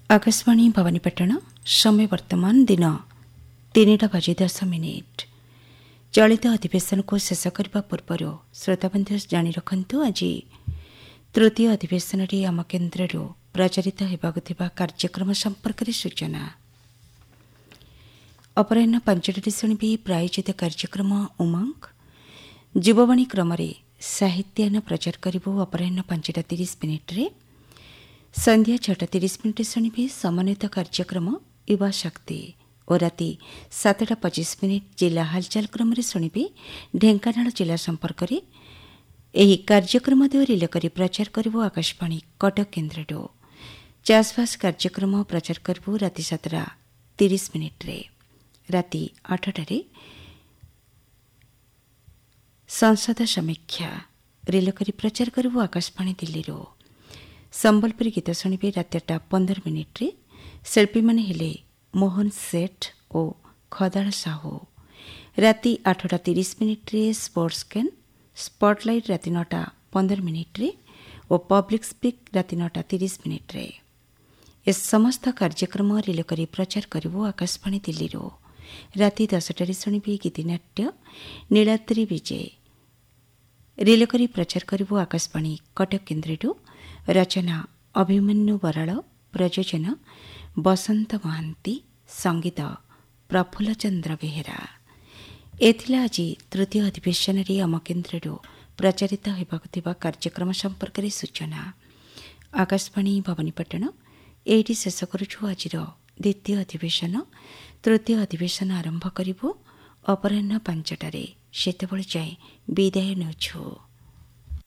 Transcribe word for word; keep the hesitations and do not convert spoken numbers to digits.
आकाशवाणी भवानीपटण समय वर्तमान दिन तीनटा बाजी दस मिनिट। चलित अधिवेशन को शेष करने पूर्व श्रोताबंधु जाणी रखु आज तृतीय अधिवेशन आम केन्द्र प्रचारित होगा कार्यक्रम संपर्क में सूचना। अपराह पांचटे शुणी प्रायोजित कार्यक्रम उमंग युववाणी क्रम साहित्यान प्रचार करूँ अपराह पांचटा तीस मिनिट्रे। संध्या छटा तीस मिनिट शुणी समन्वित कार्यक्रम युवा शक्ति और राति सातटा पचीस मिनिट जिला हालचाल क्रम शुणी ढेंकानाल जिला संपर्क में यही कार्यक्रम दे रिले करी प्रचार करूँ आकाशवाणी कटक केन्द्र। चाषबास कार्यक्रम प्रचार करूँ राति सातटा तीस मिनिट्रे। राति आठटारे संसद समीक्षा रिले करी प्रचार करूँ आकाशवाणी दिल्ली। संबलपुरी गीत शुणे राति आठटा पंदर मिनिट्रे। शिल्पी माने हेले मोहन सेठ और खदाल साहू। राति आठटा तीस मिनिट्रे स्पोर्ट्स कैन स्पॉटलाइट राति नौटा पंदर मिनिट्रे और पब्लिक स्पीक राति नौटा तीस मिनिट्रे। ए समस्त कार्यक्रम रिले करी प्रचार करूँ आकाशवाणी दिल्ली। राति दसटार शुणी गीतिनाट्य नीलाद्री विजय रिले करी प्रचार करूँ आकाशवाणी कटक केन्द्र। रचना अभिमन्यु बराल, प्रयोजन बसंत महांती, संगीत प्रफुल्ल चंद्र बेहेरा। एथिला आज तृतीय अधिवेशन आम केन्द्र प्रचारित होगा कार्यक्रम संपर्क में सूचना। आकाशवाणी भवानीपटण एटी शेष करुछु आज द्वितीय अधिवेशन। तृतीय अधिवेशन आरंभ करूँ अपराह पांचटारे। सेतेबेले जाए विदाय नेउछु।